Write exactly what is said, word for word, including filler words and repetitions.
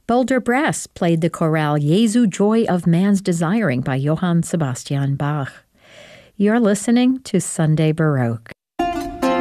Boulder Brass played the chorale Jesu Joy of Man's Desiring by Johann Sebastian Bach. You're listening to Sunday Baroque.